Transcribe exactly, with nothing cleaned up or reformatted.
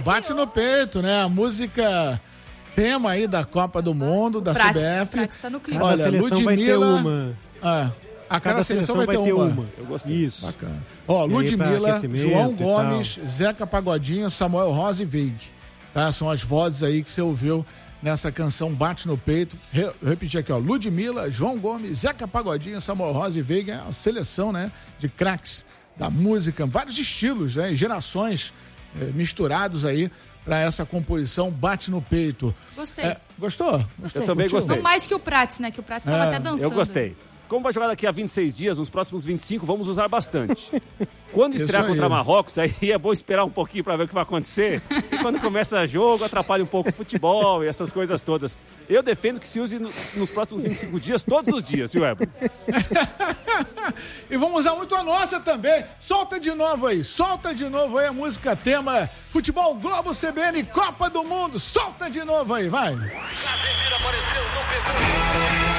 Bate no Peito, né? A música tema aí da Copa do Mundo, da Prates, C B F. Prates tá no clima. Cada Olha, seleção vai ter Ludmilla... uma. Ah, a cada, Cada seleção vai ter uma. uma. Eu gostei. Isso. Bacana. Ó, E aí, pra Ludmilla, aquecimento João e Gomes, Zeca Pagodinho, Samuel Rosa e Veig. Tá? São as vozes aí que você ouviu nessa canção Bate no Peito. Re repetir aqui, ó. Ludmilla, João Gomes, Zeca Pagodinho, Samuel Rosa e Veig. É uma seleção, né, de craques da música, vários estilos, né, gerações eh, misturados aí para essa composição Bate no Peito. Gostei. É, gostou? Gostei. Eu também gostei. Não mais que o Prates, né? Que o Prates tava É, até dançando. Eu gostei. Como vai jogar daqui a vinte e seis dias, nos próximos vinte e cinco, vamos usar bastante. Quando estrear Isso aí. contra Marrocos, aí é bom esperar um pouquinho para ver o que vai acontecer. E quando começa jogo, atrapalha um pouco o futebol e essas coisas todas. Eu defendo que se use no, nos próximos vinte e cinco dias, todos os dias, viu, Ébora? E vamos usar muito a nossa também. Solta de novo aí, solta de novo aí a música tema Futebol Globo C B N Copa do Mundo. Solta de novo aí, vai. A Argentina apareceu, não pegou.